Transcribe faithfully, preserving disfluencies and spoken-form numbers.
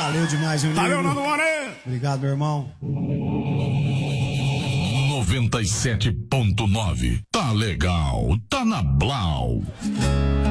Valeu demais, Juninho. Valeu, Nando Moreira. Obrigado, meu irmão. noventa e sete ponto nove. Tá legal, tá na Blau.